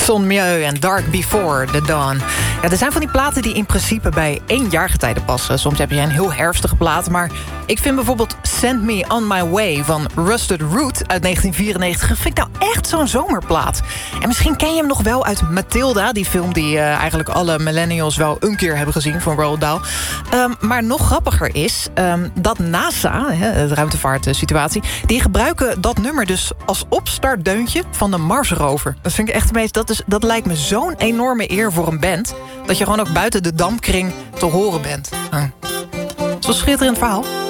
Son Mieu en Dark Before the Dawn. Ja, er zijn van die platen die in principe bij 1 jaargetijde passen. Soms heb je een heel herfstige plaat, maar ik vind bijvoorbeeld Send Me On My Way van Rusted Root uit 1994... vind ik nou echt zo'n zomerplaat. En misschien ken je hem nog wel uit Matilda, die film die eigenlijk alle millennials wel een keer hebben gezien van Roald Dahl. Maar nog grappiger is dat NASA, de ruimtevaartsituatie, die gebruiken dat nummer dus als opstartdeuntje van de Marsrover. Dat vind ik echt dat lijkt me zo'n enorme eer voor een band, dat je gewoon ook buiten de dampkring te horen bent. Zo'n schitterend verhaal.